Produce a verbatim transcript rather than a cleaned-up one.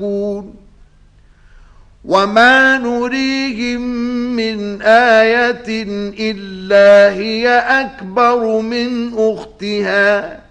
يزكون وما نريهم من آية إلا هي أكبر من أختها